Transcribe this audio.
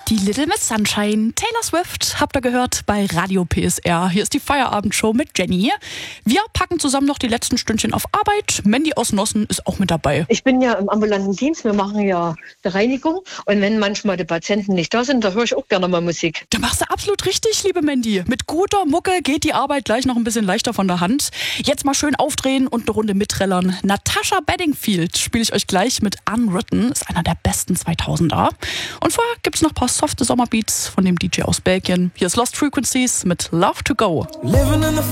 Die Little Miss Sunshine, Taylor Swift, habt ihr gehört bei Radio PSR. Hier ist die Feierabendshow mit Jenny. Wir packen zusammen noch die letzten Stündchen auf Arbeit. Mandy aus Nossen ist auch mit dabei. Ich bin ja im ambulanten Dienst, wir machen ja die Reinigung. Und wenn manchmal die Patienten nicht da sind, da höre ich auch gerne mal Musik. Da machst du absolut richtig, liebe Mandy. Mit guter Mucke geht die Arbeit gleich noch ein bisschen leichter von der Hand. Jetzt mal schön aufdrehen und eine Runde mitträllern. Natasha Bedingfield spiele ich euch gleich mit Unwritten. Ist einer der besten 2000er. Und vorher gibt's noch ein paar softe Sommerbeats von dem DJ aus Belgien. Hier ist Lost Frequencies mit Love to Go.